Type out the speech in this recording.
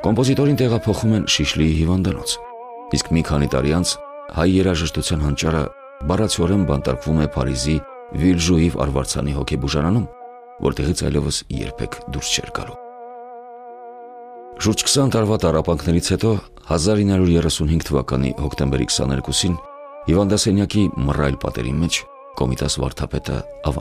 Կոմպոզիտորին տեղափոխում են Շիշլիի հիվանդանոց, իսկ մի քանի տարի անց հայ երաժշտության հանճարը բառացիորեն բանտարկվում է Փարիզի Վիլժուիվ արվարձանի հոգեբուժարանում, որտեղից այլևս երբեք դուրս չէր գալու։ Շուրջ 20 տարվա տառապանքներից հետո 1935 թվականի հոկտեմբերի 22-ին հիվանդասենյակի մռայլ պատերի մեջ Կոմիտաս վարդապետը